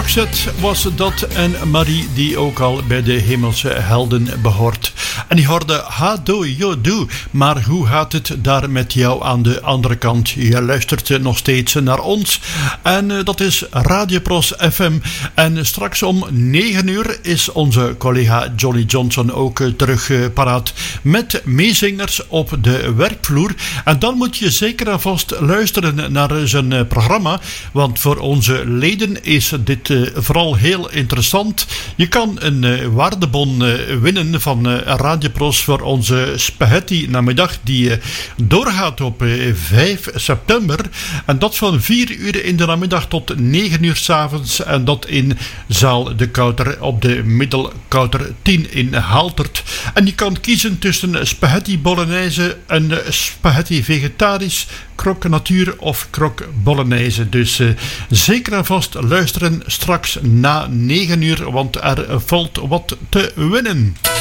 Roxette was dat en Marie die ook al bij de Hemelse Helden behoort. En die hoorde ha do yo do. Maar hoe gaat het daar met jou aan de andere kant? Je luistert nog steeds naar ons en dat is Radio Pros FM. En straks om 9 uur is onze collega Johnny Johnson ook terug paraat met meezingers op de werkvloer. En dan moet je zeker en vast luisteren naar zijn programma, want voor onze leden is dit vooral heel interessant. Je kan een waardebon winnen van Radio Pros voor onze spaghetti namiddag die doorgaat op 5 september. En dat van 4 uur in de namiddag tot 9 uur 's avonds. En dat in zaal De Kouter op de Middelkouter 10 in Haltert. En je kan kiezen tussen spaghetti bolognese en spaghetti vegetarisch, krok natuur of krok bolognese. Dus zeker en vast luisteren straks na 9 uur, want er valt wat te winnen.